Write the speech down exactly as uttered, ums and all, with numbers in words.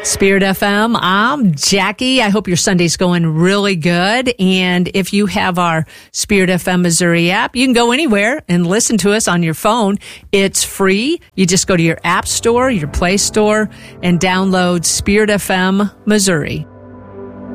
Spirit F M, I'm Jackie. I hope your Sunday's going really good. And if you have our Spirit F M Missouri app, you can go anywhere and listen to us on your phone. It's free. You just go to your app store, your Play Store, and download Spirit F M Missouri.